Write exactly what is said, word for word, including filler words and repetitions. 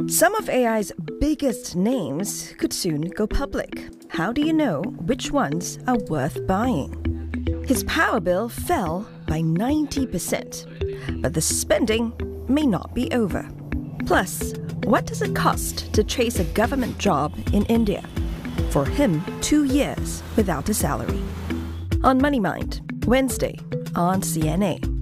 Some of A I's biggest names could soon go public. How do you know which ones are worth buying? His power bill fell by ninety percent, but the spending may not be over. Plus, what does it cost to chase a government job in India? For him, two years without a salary. On Money Mind, Wednesday on C N A.